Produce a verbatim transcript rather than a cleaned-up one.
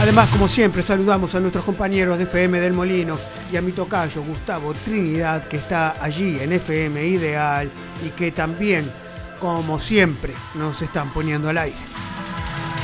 Además, como siempre, saludamos a nuestros compañeros de F M del Molino y a mi tocayo Gustavo Trinidad, que está allí en F M Ideal y que también, como siempre, nos están poniendo al aire.